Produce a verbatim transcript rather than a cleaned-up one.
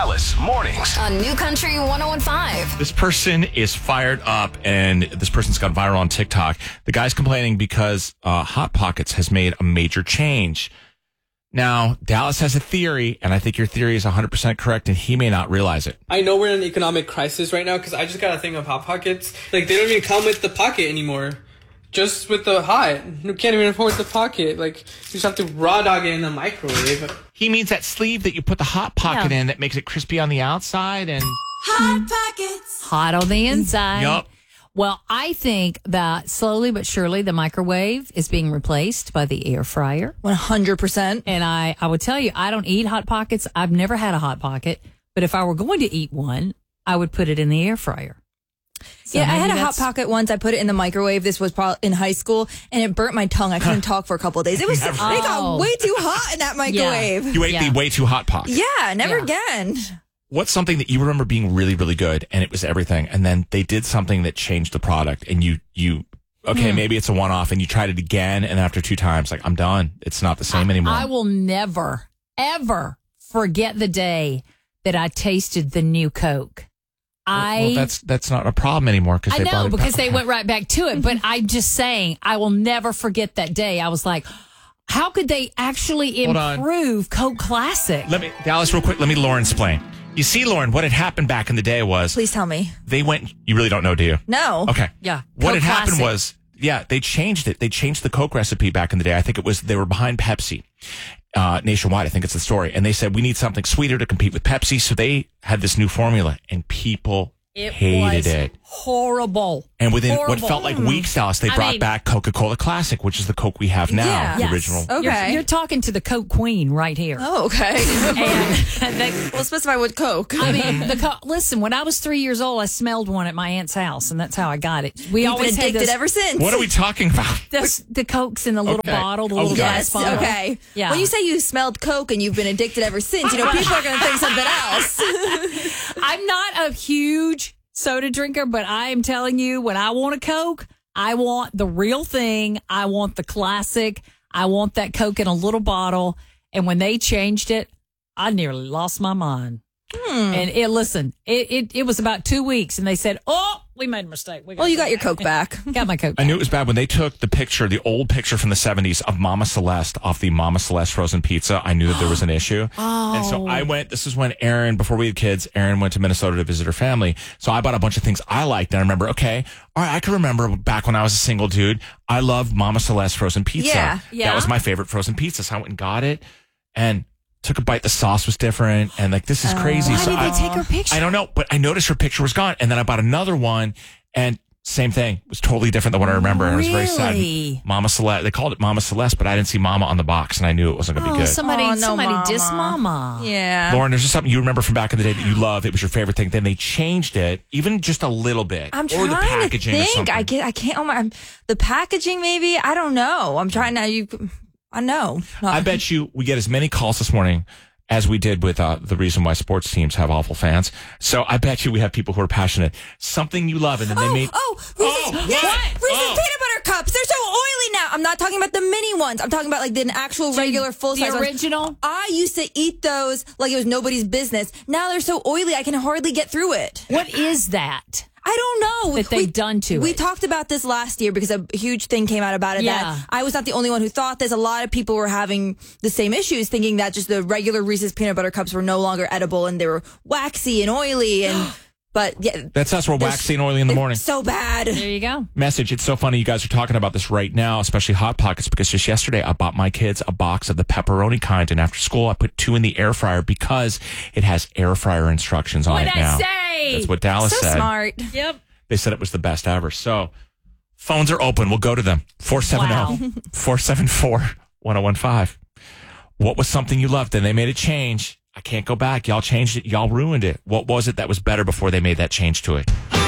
Dallas Mornings on New Country one oh one point five. This person is fired up, and this person's gone viral on TikTok. The guy's complaining because uh, Hot Pockets has made a major change. Now, Dallas has a theory, and I think your theory is one hundred percent correct, and he may not realize it. I know we're in an economic crisis right now because I just got a thing of Hot Pockets. Like, they don't even come with the pocket anymore. Just with the hot. You can't even afford the pocket. Like, you just have to raw dog it in the microwave. He means that sleeve that you put the Hot Pocket Yeah. in that makes it crispy on the outside and... Hot Pockets. Hot on the inside. Yup. Well, I think that slowly but surely the microwave is being replaced by the air fryer. one hundred percent. And I, I would tell you, I don't eat Hot Pockets. I've never had a Hot Pocket. But if I were going to eat one, I would put it in the air fryer. So Yeah, I had maybe a Hot that's- Pocket once. I put it in the microwave. This was probably in high school, and it burnt my tongue. I couldn't talk for a couple of days. It was Never. it got Oh. way too hot in that microwave. You ate Yeah. the way too hot Pocket. Yeah, never Yeah. again. What's something that you remember being really, really good, and it was everything, and then they did something that changed the product, and you, you okay, maybe it's a one-off, and you tried it again, and after two times, like, I'm done. It's not the same anymore. I will never, ever forget the day that I tasted the new Coke. I well, that's that's not a problem anymore because I they brought know it because back. they went right back to it. But I'm just saying, I will never forget that day. I was like, how could they actually Hold on. improve Coke Classic? Let me, Dallas, real quick. Let me, Lauren, explain. You see, Lauren, what had happened back in the day was Please tell me. they went. You really don't know, do you? No. Okay. Yeah. What Coke had happened Classic. was, yeah, they changed it. They changed the Coke recipe back in the day. I think it was they were behind Pepsi uh, nationwide. I think it's the story, and they said we need something sweeter to compete with Pepsi, so they had this new formula, and people It hated was it. horrible. And within what Horrible. felt like weeks, Dallas, they I brought mean- back Coca-Cola Classic, which is the Coke we have now, Yeah. the Yes. original. Okay. You're, you're talking to the Coke Queen right here. Oh, okay. And they, Well, specify what Coke. I mean, the co- listen. When I was three years old, I smelled one at my aunt's house, and that's how I got it. We You've been always had addicted this, ever since. What are we talking about? this, the Cokes in the little Okay. bottle, the Oh, little yes, glass bottle. Okay. Yeah. When you say you smelled Coke and you've been addicted ever since, you know, people are going to think something else. I'm not a huge soda drinker, but I am telling you, when I want a Coke, I want the real thing. I want the classic. I want that Coke in a little bottle. And when they changed it, I nearly lost my mind. And it, listen, it, it it was about two weeks, and they said, "Oh, we made a mistake." We gotta Well, you go got your back." Coke back. Got my Coke. I knew it was bad when they took the picture, the old picture from the seventies of Mama Celeste off the Mama Celeste frozen pizza. I knew that there was an issue. Oh. And so I went, this is when Erin, before we had kids, Erin went to Minnesota to visit her family. So I bought a bunch of things I liked. And I remember, okay, all right, I can remember back when I was a single dude, I loved Mama Celeste frozen pizza. Yeah, yeah. That was my favorite frozen pizza. So I went and got it and took a bite. The sauce was different. And like, this is crazy. Why so did I, they take her picture? I don't know, but I noticed her picture was gone. And then I bought another one and same thing. It was totally different than what I remember. And it was very Really? sad. Mama Celeste. They called it Mama Celeste, but I didn't see Mama on the box and I knew it wasn't going to Oh, be good. somebody, Oh, no, somebody Mama. diss Mama. Yeah. Lauren, there's just something you remember from back in the day that you love. It was your favorite thing. Then they changed it, even just a little bit. I'm or trying the packaging to or think. something. I can't. I can't. Oh my! I'm- The packaging, maybe. I don't know. I'm trying now. You. I know. I bet you we get as many calls this morning as we did with uh, the reason why sports teams have awful fans. So I bet you we have people who are passionate. Something you love, and then Oh, they made. oh, Reese's, Oh, yes, what? Reese's Oh. peanut butter cups. They're so oily now. I'm not talking about the mini ones. I'm talking about like the actual regular full the size ones. original? I used to eat those like it was nobody's business. Now they're so oily, I can hardly get through it. What is that? I don't know That they've done to We it. talked about this last year because a huge thing came out about it. Yeah. That I was not the only one who thought this. A lot of people were having the same issues, thinking that just the regular Reese's peanut butter cups were no longer edible and they were waxy and oily. And but yeah, That's us. We're they're- waxy and oily in the they're morning. So bad. There you go. Message. It's so funny you guys are talking about this right now, especially Hot Pockets, because just yesterday I bought my kids a box of the pepperoni kind, and after school I put two in the air fryer because it has air fryer instructions on What'd it I now. say? That's what Dallas So said. smart. Yep. They said it was the best ever. So phones are open. We'll go to them. four seven zero, four seven four, one zero one five. What was something you loved? Then they made a change. I can't go back. Y'all changed it. Y'all ruined it. What was it that was better before they made that change to it?